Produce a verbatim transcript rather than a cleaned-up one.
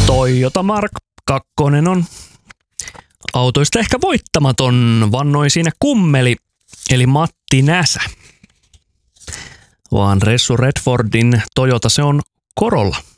Toyota Mark kaksi on autoista ehkä voittamaton, vannoi siinä kummeli, eli Matti Näsä. Vaan Ressu Redfordin Toyota se on Corolla.